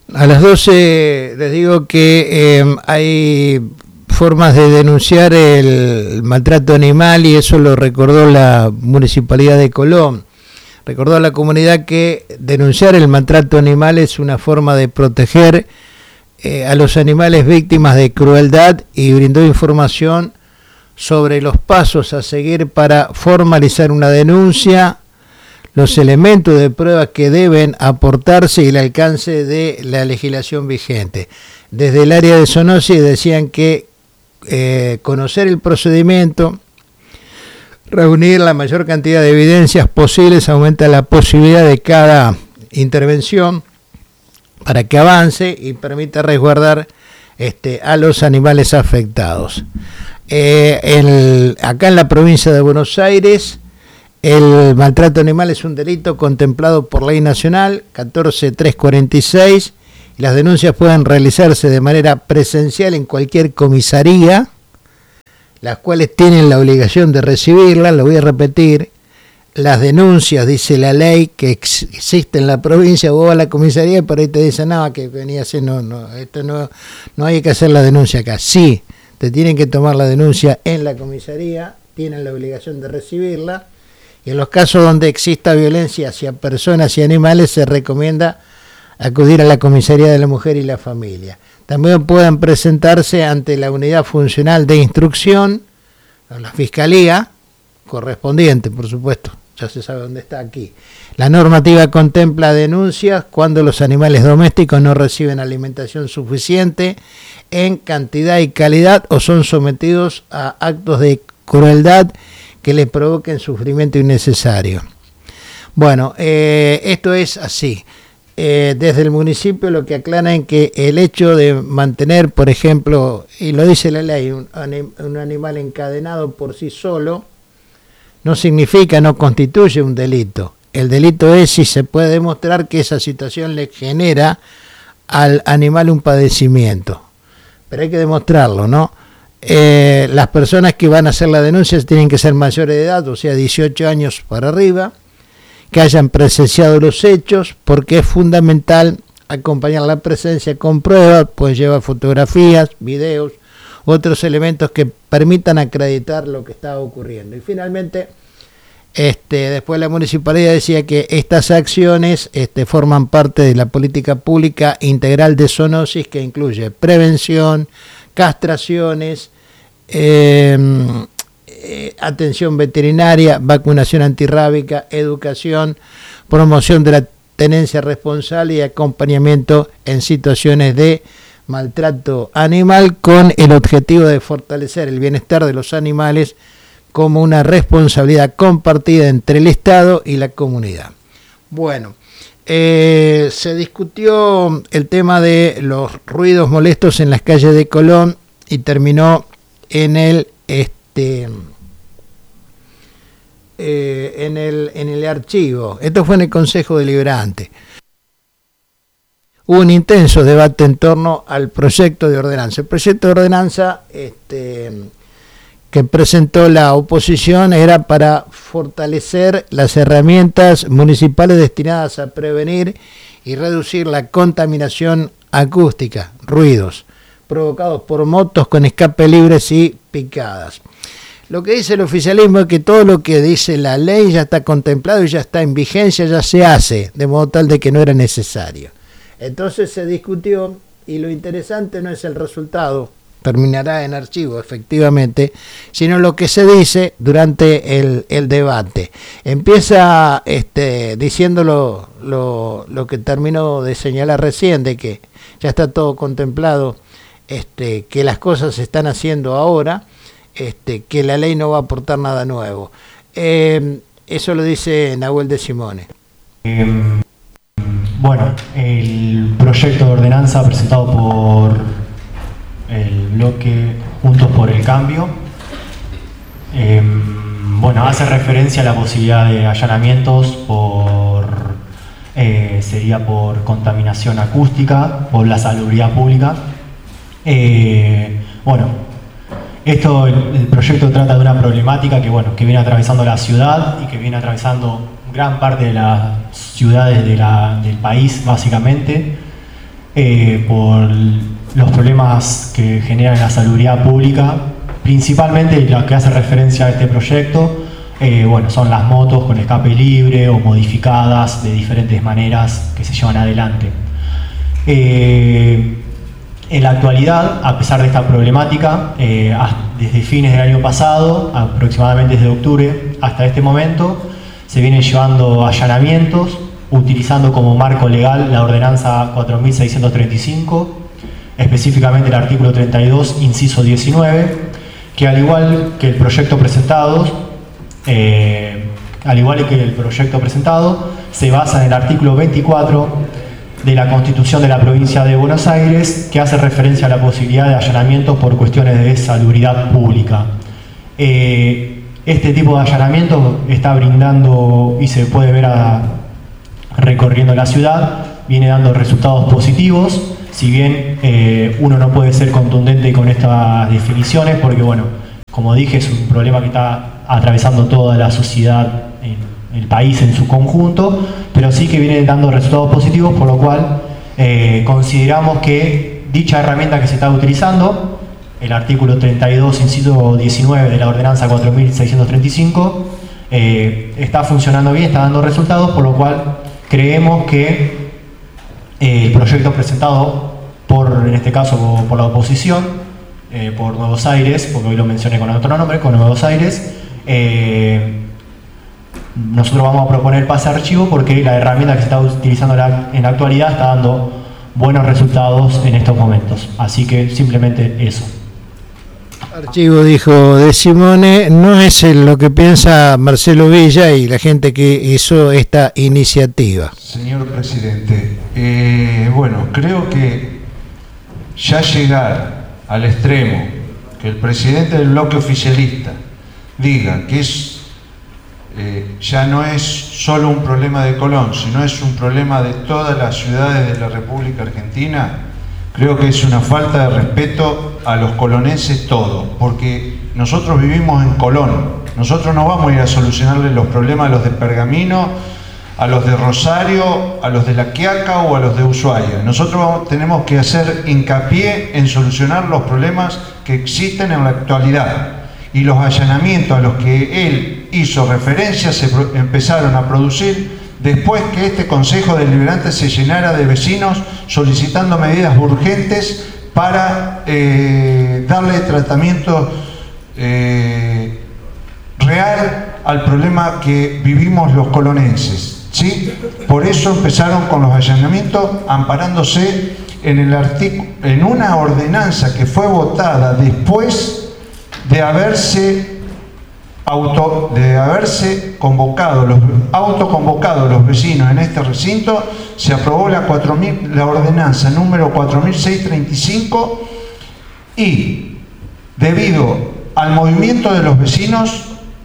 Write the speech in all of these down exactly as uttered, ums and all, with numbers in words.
A las doce les digo que eh, hay formas de denunciar el maltrato animal y eso lo recordó la Municipalidad de Colón. Recordó a la comunidad que denunciar el maltrato animal es una forma de proteger eh, a los animales víctimas de crueldad y brindó información sobre los pasos a seguir para formalizar una denuncia, los elementos de prueba que deben aportarse y el alcance de la legislación vigente. Desde el área de zoonosis decían que eh, conocer el procedimiento, reunir la mayor cantidad de evidencias posibles aumenta la posibilidad de cada intervención para que avance y permita resguardar este, a los animales afectados. Eh, el, acá en la provincia de Buenos Aires, el maltrato animal es un delito contemplado por ley nacional catorce mil trescientos cuarenta y seis y las denuncias pueden realizarse de manera presencial en cualquier comisaría, las cuales tienen la obligación de recibirla. Lo voy a repetir: las denuncias, dice la ley, que ex- existe en la provincia, vos vas a la comisaría y por ahí te dicen, no, que venía a hacer, no, no, esto no, no hay que hacer la denuncia acá. Sí, te tienen que tomar la denuncia en la comisaría, tienen la obligación de recibirla, y en los casos donde exista violencia hacia personas y animales se recomienda acudir a la comisaría de la mujer y la familia. También pueden presentarse ante la unidad funcional de instrucción, o la fiscalía correspondiente, por supuesto, ya se sabe dónde está aquí. La normativa contempla denuncias cuando los animales domésticos no reciben alimentación suficiente en cantidad y calidad o son sometidos a actos de crueldad que les provoquen sufrimiento innecesario. Bueno, eh, esto es así. Eh, desde el municipio lo que aclaran es que el hecho de mantener, por ejemplo, y lo dice la ley, un, un animal encadenado por sí solo, no significa, no constituye un delito. El delito es si se puede demostrar que esa situación le genera al animal un padecimiento. Pero hay que demostrarlo, ¿no? Eh, las personas que van a hacer la denuncia tienen que ser mayores de edad, o sea, dieciocho años para arriba, que hayan presenciado los hechos, porque es fundamental acompañar la presencia con pruebas, pues lleva fotografías, videos, otros elementos que permitan acreditar lo que estaba ocurriendo. Y finalmente, este, después la municipalidad decía que estas acciones este, forman parte de la política pública integral de zoonosis, que incluye prevención, castraciones, eh, eh, atención veterinaria, vacunación antirrábica, educación, promoción de la tenencia responsable y acompañamiento en situaciones de maltrato animal, con el objetivo de fortalecer el bienestar de los animales como una responsabilidad compartida entre el Estado y la comunidad. Bueno, eh, se discutió el tema de los ruidos molestos en las calles de Colón y terminó en el este eh, en el en el archivo. Esto fue en el Consejo Deliberante. Hubo un intenso debate en torno al proyecto de ordenanza. El proyecto de ordenanza este, que presentó la oposición era para fortalecer las herramientas municipales destinadas a prevenir y reducir la contaminación acústica, ruidos provocados por motos con escape libres y picadas. Lo que dice el oficialismo es que todo lo que dice la ley ya está contemplado y ya está en vigencia, ya se hace, de modo tal de que no era necesario. Entonces se discutió y lo interesante no es el resultado, terminará en archivo efectivamente, sino lo que se dice durante el, el debate. Empieza este, diciendo lo, lo, lo que terminó de señalar recién, de que ya está todo contemplado, este, que las cosas se están haciendo ahora, este, que la ley no va a aportar nada nuevo. Eh, eso lo dice Nahuel de Simone. Eh, bueno, el proyecto de ordenanza presentado por el bloque Juntos por el Cambio, eh, bueno, hace referencia a la posibilidad de allanamientos por, eh, sería por contaminación acústica, por la salubridad pública. Eh, bueno, esto, el, el proyecto trata de una problemática que, bueno, que viene atravesando la ciudad y que viene atravesando gran parte de las ciudades de la, del país, básicamente. eh, por los problemas que generan la salubridad pública, principalmente lo que hace referencia a este proyecto, eh, bueno, son las motos con escape libre o modificadas de diferentes maneras que se llevan adelante. Eh, en la actualidad, a pesar de esta problemática, eh, desde fines del año pasado, aproximadamente desde octubre hasta este momento, se vienen llevando allanamientos, utilizando como marco legal la ordenanza cuatro mil seiscientos treinta y cinco, específicamente el artículo treinta y dos, inciso diecinueve, que al igual que el proyecto presentado, eh, al igual que el proyecto presentado, se basa en el artículo veinticuatro de la Constitución de la Provincia de Buenos Aires, que hace referencia a la posibilidad de allanamiento por cuestiones de salubridad pública. Eh, este tipo de allanamiento está brindando, y se puede ver a, recorriendo la ciudad, viene dando resultados positivos, si bien eh, uno no puede ser contundente con estas definiciones, porque bueno, como dije, es un problema que está atravesando toda la sociedad, en el país en su conjunto, pero sí que viene dando resultados positivos, por lo cual eh, consideramos que dicha herramienta que se está utilizando, el artículo treinta y dos, inciso diecinueve de la ordenanza cuatro mil seiscientos treinta y cinco, eh, está funcionando bien, está dando resultados, por lo cual creemos que eh, el proyecto presentado por, en este caso, por la oposición, eh, por Nuevos Aires, porque hoy lo mencioné con otro nombre, con Nuevos Aires, eh, nosotros vamos a proponer pase a archivo porque la herramienta que se está utilizando en la actualidad está dando buenos resultados en estos momentos. Así que simplemente eso. Archivo, dijo De Simone, no es lo que piensa Marcelo Villa y la gente que hizo esta iniciativa. Señor presidente, eh, bueno, creo que ya llegar al extremo que el presidente del bloque oficialista diga que es Eh, ya no es solo un problema de Colón, sino es un problema de todas las ciudades de la República Argentina, creo que es una falta de respeto a los colonenses todos, porque nosotros vivimos en Colón, nosotros no vamos a ir a solucionarle los problemas a los de Pergamino, a los de Rosario, a los de La Quiaca o a los de Ushuaia. Nosotros vamos, tenemos que hacer hincapié en solucionar los problemas que existen en la actualidad. Y los allanamientos a los que él hizo referencia se empezaron a producir después que este Consejo Deliberante se llenara de vecinos solicitando medidas urgentes para eh, darle tratamiento eh, real al problema que vivimos los colonenses, ¿sí? Por eso empezaron con los allanamientos amparándose en, el artículo, en una ordenanza que fue votada después de haberse auto, de haberse convocado, los autoconvocados los vecinos en este recinto, se aprobó la, cuatro mil, la ordenanza número cuatro mil seiscientos treinta y cinco y debido al movimiento de los vecinos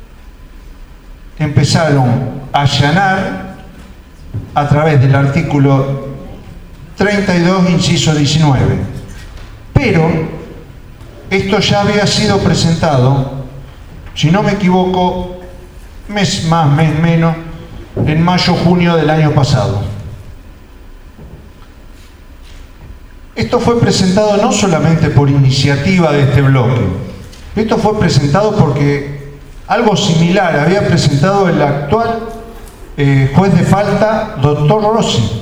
empezaron a allanar a través del artículo treinta y dos, inciso diecinueve. Pero esto ya había sido presentado, si no me equivoco, mes más, mes menos, en mayo-junio del año pasado. Esto fue presentado no solamente por iniciativa de este bloque, esto fue presentado porque algo similar había presentado el actual eh, juez de falta, doctor Rossi.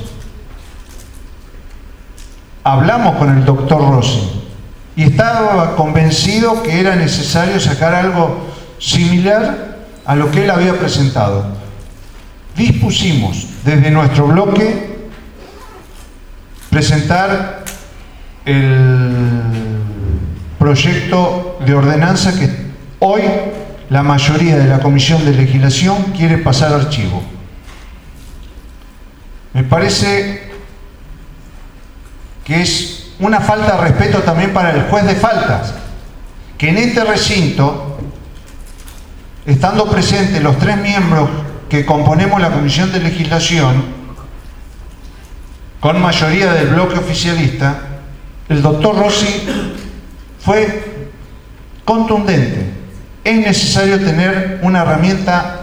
Hablamos con el doctor Rossi y estaba convencido que era necesario sacar algo similar a lo que él había presentado. Dispusimos desde nuestro bloque presentar el proyecto de ordenanza que hoy la mayoría de la Comisión de Legislación quiere pasar a archivo. Me parece que es una falta de respeto también para el juez de faltas, que en este recinto, estando presentes los tres miembros que componemos la Comisión de Legislación, con mayoría del bloque oficialista, el doctor Rossi fue contundente. Es necesario tener una herramienta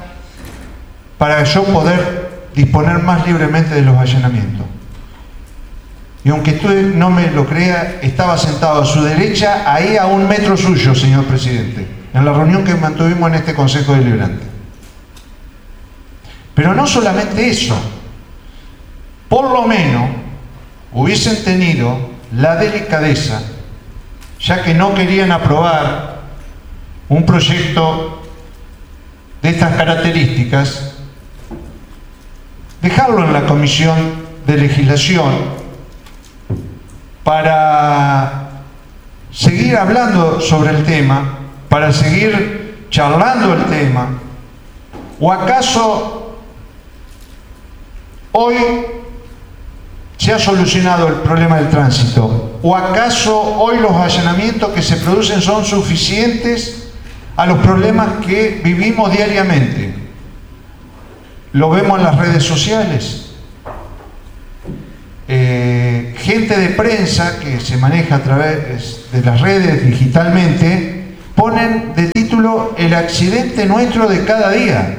para yo poder disponer más libremente de los allanamientos. Y aunque usted no me lo crea, estaba sentado a su derecha, ahí a un metro suyo, señor presidente, en la reunión que mantuvimos en este Consejo Deliberante. Pero no solamente eso, por lo menos hubiesen tenido la delicadeza, ya que no querían aprobar un proyecto de estas características, dejarlo en la Comisión de Legislación para seguir hablando sobre el tema, para seguir charlando el tema. ¿O acaso hoy se ha solucionado el problema del tránsito? ¿O acaso hoy los allanamientos que se producen son suficientes a los problemas que vivimos diariamente? Lo vemos en las redes sociales. Eh, gente de prensa que se maneja a través de las redes digitalmente ponen de título el accidente nuestro de cada día.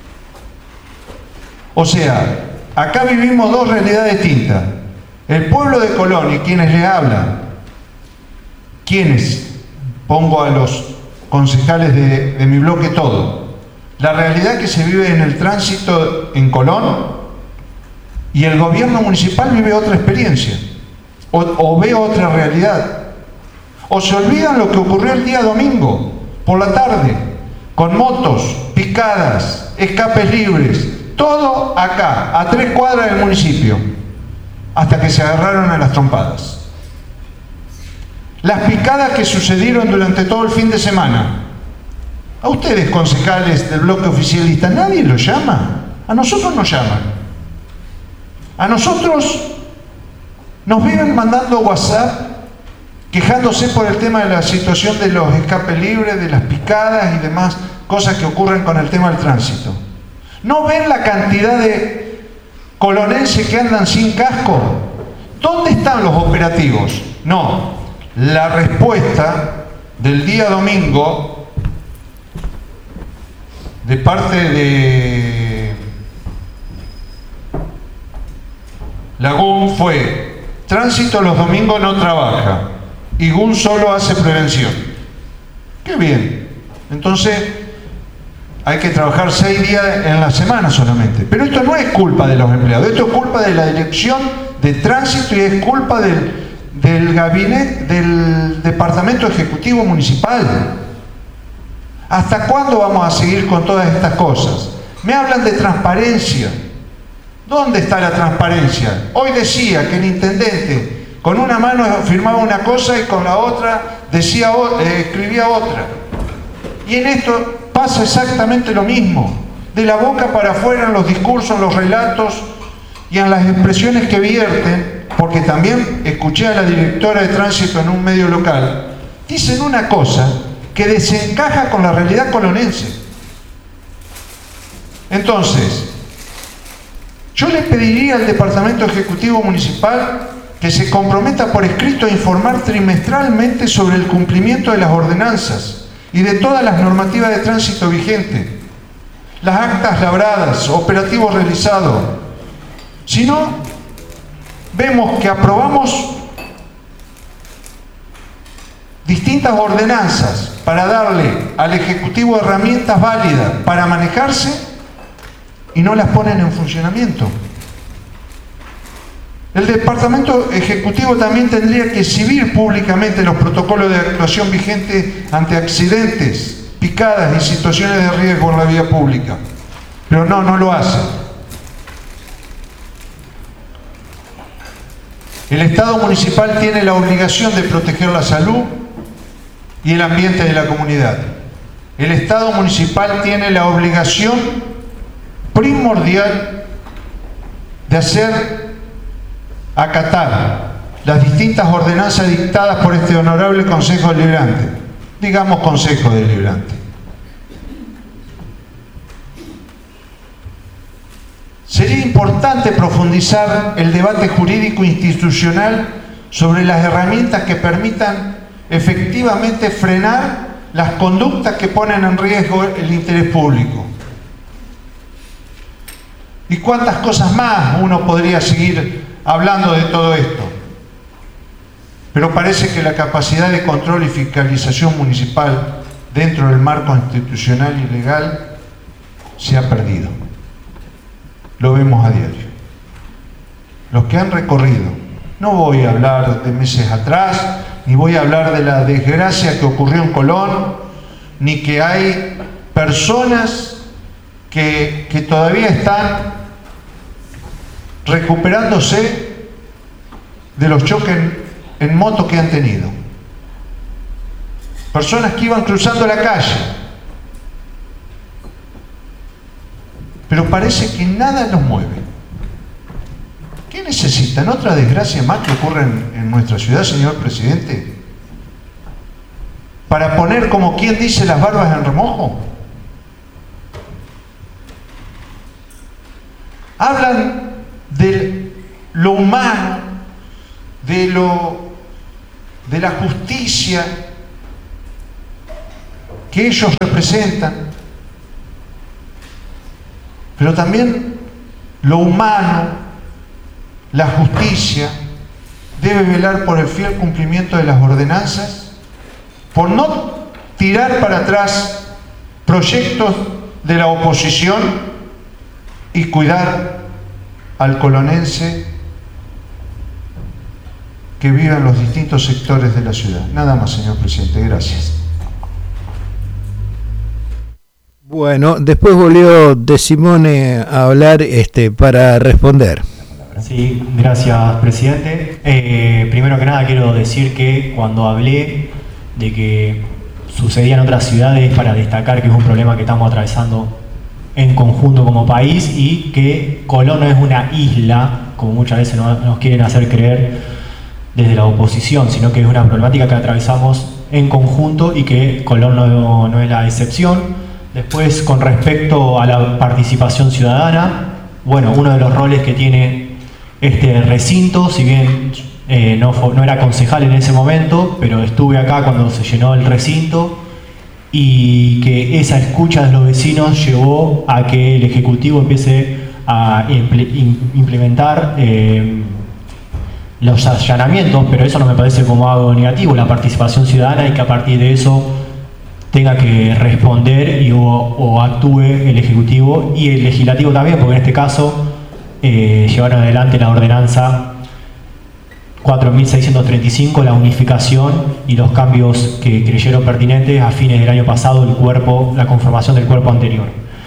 O sea, acá vivimos dos realidades distintas. El pueblo de Colón y quienes le hablan, quienes, pongo a los concejales de, de mi bloque todo, la realidad que se vive en el tránsito en Colón, y el gobierno municipal vive otra experiencia, o, o ve otra realidad. O se olvidan lo que ocurrió el día domingo, por la tarde, con motos, picadas, escapes libres, todo acá, a tres cuadras del municipio, hasta que se agarraron a las trompadas. Las picadas que sucedieron durante todo el fin de semana. A ustedes, concejales del bloque oficialista, nadie los llama. A nosotros nos llaman. A nosotros nos viven mandando WhatsApp quejándose por el tema de la situación de los escapes libres, de las picadas y demás cosas que ocurren con el tema del tránsito. ¿No ven la cantidad de colonenses que andan sin casco? ¿Dónde están los operativos? No. La respuesta del día domingo de parte de la G U M fue: tránsito los domingos no trabaja y G U M solo hace prevención. ¡Qué bien! Entonces hay que trabajar seis días en la semana solamente. Pero esto no es culpa de los empleados, esto es culpa de la dirección de tránsito y es culpa del, del gabinete, del departamento ejecutivo municipal. ¿Hasta cuándo vamos a seguir con todas estas cosas? Me hablan de transparencia. ¿Dónde está la transparencia? Hoy decía que el intendente con una mano firmaba una cosa y con la otra decía, eh, escribía otra. Y en esto pasa exactamente lo mismo. De la boca para afuera en los discursos, en los relatos y en las expresiones que vierten, porque también escuché a la directora de tránsito en un medio local, dicen una cosa que desencaja con la realidad colonense. Entonces, yo le pediría al Departamento Ejecutivo Municipal que se comprometa por escrito a informar trimestralmente sobre el cumplimiento de las ordenanzas y de todas las normativas de tránsito vigentes, las actas labradas, operativos realizados. Si no, vemos que aprobamos distintas ordenanzas para darle al Ejecutivo herramientas válidas para manejarse y no las ponen en funcionamiento. El Departamento Ejecutivo también tendría que exhibir públicamente los protocolos de actuación vigentes ante accidentes, picadas y situaciones de riesgo en la vía pública. Pero no, no lo hace. El Estado municipal tiene la obligación de proteger la salud y el ambiente de la comunidad. El Estado municipal tiene la obligación primordial de hacer acatar las distintas ordenanzas dictadas por este honorable Consejo Deliberante, digamos Consejo Deliberante. Sería importante profundizar el debate jurídico institucional sobre las herramientas que permitan efectivamente frenar las conductas que ponen en riesgo el interés público. ¿Y cuántas cosas más uno podría seguir hablando de todo esto? pero parece que la capacidad de control y fiscalización municipal dentro del marco institucional y legal se ha perdido. Lo vemos a diario. Los que han recorrido, no voy a hablar de meses atrás, ni voy a hablar de la desgracia que ocurrió en Colón, ni que hay personas que, que todavía están recuperándose de los choques en, en moto que han tenido. Personas que iban cruzando la calle. Pero parece que nada los mueve. ¿Qué necesitan? ¿Otra desgracia más que ocurre en, en nuestra ciudad, señor presidente? ¿Para poner, como quien dice, las barbas en remojo? Hablan de lo humano, de, lo, de la justicia que ellos representan, pero también lo humano, la justicia, debe velar por el fiel cumplimiento de las ordenanzas, por no tirar para atrás proyectos de la oposición y cuidar al colonense que vive en los distintos sectores de la ciudad. Nada más, señor presidente. Gracias. Bueno, después volvió De Simone a hablar este, para responder. Sí, gracias, presidente. Eh, primero que nada quiero decir que cuando hablé de que sucedía en otras ciudades, para destacar que es un problema que estamos atravesando en conjunto como país y que Colón no es una isla, como muchas veces nos quieren hacer creer desde la oposición, sino que es una problemática que atravesamos en conjunto y que Colón no, no es la excepción. Después, con respecto a la participación ciudadana, bueno, uno de los roles que tiene este recinto, si bien eh, no, fue, no era concejal en ese momento, pero estuve acá cuando se llenó el recinto, y que esa escucha de los vecinos llevó a que el Ejecutivo empiece a implementar eh, los allanamientos, pero eso no me parece como algo negativo, la participación ciudadana, y que a partir de eso tenga que responder y o, o actúe el Ejecutivo y el Legislativo también, porque en este caso eh, llevaron adelante la ordenanza cuatro mil seiscientos treinta y cinco, la unificación y los cambios que creyeron pertinentes a fines del año pasado, el cuerpo, la conformación del cuerpo anterior.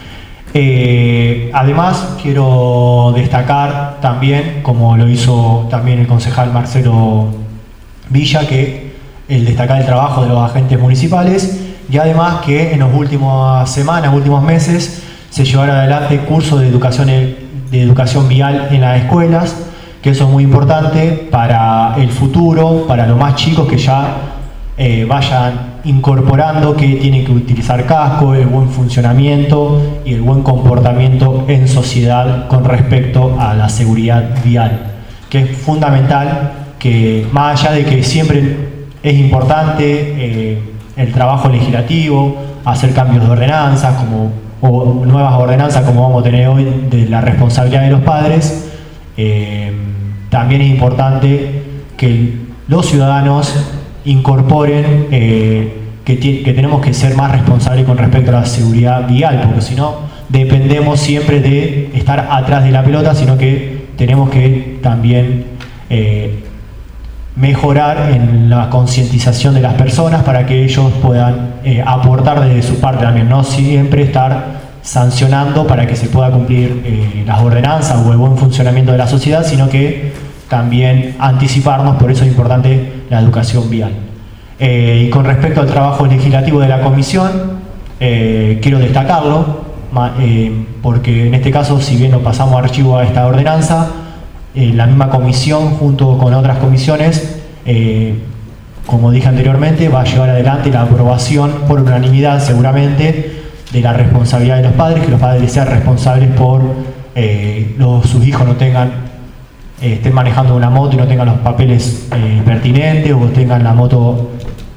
Eh, además, quiero destacar también, como lo hizo también el concejal Marcelo Villa, que el destacar el trabajo de los agentes municipales, y además que en las últimas semanas, últimos meses, se llevaron adelante cursos de educación, de educación vial en las escuelas, que eso es muy importante para el futuro, para los más chicos que ya eh, vayan incorporando que tienen que utilizar casco, el buen funcionamiento y el buen comportamiento en sociedad con respecto a la seguridad vial, que es fundamental, que más allá de que siempre es importante eh, el trabajo legislativo, hacer cambios de ordenanzas como, o nuevas ordenanzas como vamos a tener hoy de la responsabilidad de los padres, eh, también es importante que los ciudadanos incorporen eh, que, que tenemos que ser más responsables con respecto a la seguridad vial, porque si no dependemos siempre de estar atrás de la pelota, sino que tenemos que también eh, mejorar en la concientización de las personas para que ellos puedan eh, aportar desde su parte también, no siempre estar sancionando para que se pueda cumplir eh, las ordenanzas o el buen funcionamiento de la sociedad, sino que también anticiparnos, por eso es importante la educación vial. Eh, y con respecto al trabajo legislativo de la comisión, eh, quiero destacarlo, eh, porque en este caso, si bien nos pasamos archivo a esta ordenanza, eh, la misma comisión, junto con otras comisiones, eh, como dije anteriormente, va a llevar adelante la aprobación por unanimidad, seguramente, de la responsabilidad de los padres, que los padres sean responsables por eh, los, sus hijos no tengan, eh, estén manejando una moto y no tengan los papeles eh, pertinentes, o tengan la moto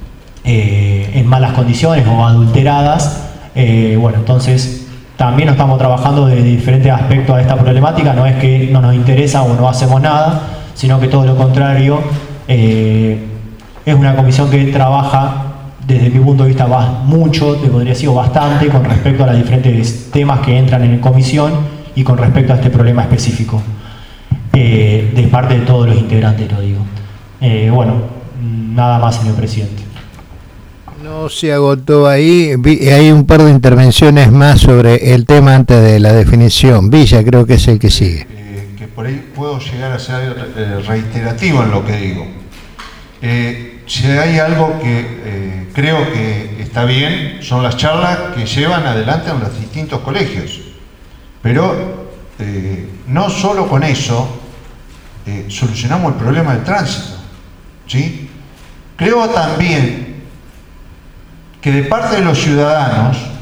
eh, en malas condiciones o adulteradas. Eh, bueno, entonces también estamos trabajando de diferentes aspectos a esta problemática, no es que no nos interesa o no hacemos nada, sino que todo lo contrario, eh, Es una comisión que trabaja, desde mi punto de vista, va mucho, te podría decir bastante, con respecto a los diferentes temas que entran en la comisión y con respecto a este problema específico, eh, de parte de todos los integrantes, lo digo. Eh, bueno, nada más, señor presidente. No se agotó ahí, hay un par de intervenciones más sobre el tema antes de la definición. Villa creo que es el que sigue. Eh, que por ahí puedo llegar a ser eh, reiterativo en lo que digo. Eh, si hay algo que eh, creo que está bien, son las charlas que llevan adelante en los distintos colegios. Pero eh, no solo con eso eh, solucionamos el problema del tránsito, ¿sí? Creo también que de parte de los ciudadanos